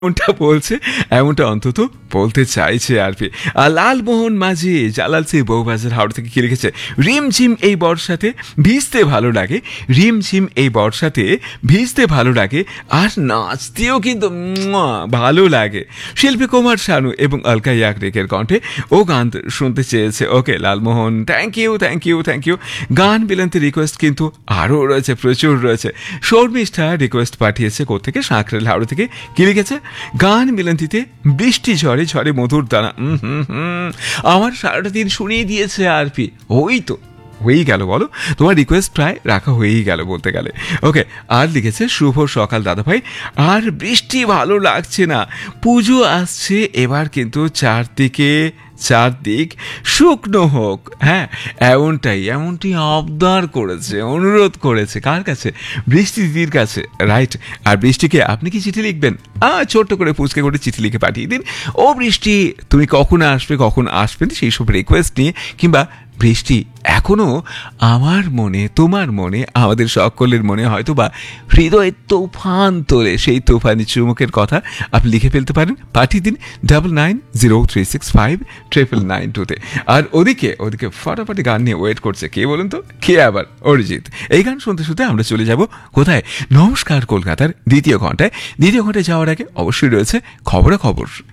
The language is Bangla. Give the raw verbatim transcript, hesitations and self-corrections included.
এমনটা বলছে, এমনটা অন্তত বলতে চাইছে আর কি। আর লালমোহন মাঝি জালালসি বউবাজার হাওড়া থেকে কি লিখেছে, রিমঝিম এই বর্ষাতে ভিজতে ভালো লাগে, রিমঝিম এই বর্ষাতে ভিজতে ভালো লাগে আর নাচতেও কিন্তু মুয়া ভালো লাগে। শিল্পী কুমার শানু এবং অলকা ইয়াগনিকের কণ্ঠে ও গান শুনতে চেয়েছে। ওকে Lalmohan, thank you thank you thank you. গান বিলান্তি রিকোয়েস্ট কিন্তু আরও রয়েছে, প্রচুর রয়েছে। শর্মিষ্ঠা রিকোয়েস্ট পাঠিয়েছে কোত্থেকে, সাঁকরেল হাওড়া থেকে কি লিখেছে, গান মিলন্তিতে বৃষ্টি ঝরে ঝরে মধুর দানা। হুম হুম হুম আমার সারাটা দিন শুনিয়ে দিয়েছে আর পি। ওই তো হয়েই গেল, বলো তোমার রিকোয়েস্ট প্রায় রাখা হয়েই গেল বলতে গেলে। ওকে, আর লিখেছে শুভ সকাল দাদাভাই, আর বৃষ্টি ভালো লাগছে না, পুজো আসছে এবার কিন্তু চারদিকে চারদিক শুকনো হোক। হ্যাঁ, এমনটাই এমনটি আবদার করেছে, অনুরোধ করেছে কার কাছে, বৃষ্টি দিদির কাছে, রাইট। আর বৃষ্টিকে আপনি কি চিঠি লিখবেন, ছোট্ট করে পুচকে করে চিঠি লিখে পাঠিয়ে দিন, ও বৃষ্টি তুমি কখন আসবে কখন আসবেন সেই সব রিকোয়েস্ট নিয়ে। কিংবা বৃষ্টি এখনো আমার মনে, তোমার মনে, আমাদের সকলের মনে হয়তো বা হৃদয়ের তুফান তোলে, সেই তুফানি চুমুকের কথা আপনি লিখে ফেলতে পারেন, পাঠিয়ে দিন double nine zero three six five triple nine টুতে। আর ওদিকে ওদিকে ফাটাফাটি গান নিয়ে ওয়েট করছে কে বলুন তো, কে আবার, অরিজিৎ। এই গান শুনতে শুনতে আমরা চলে যাব কোথায়, নমস্কার কলকাতার দ্বিতীয় ঘন্টায়। দ্বিতীয় ঘন্টায় যাওয়ার আগে অবশ্যই রয়েছে খবরাখবর।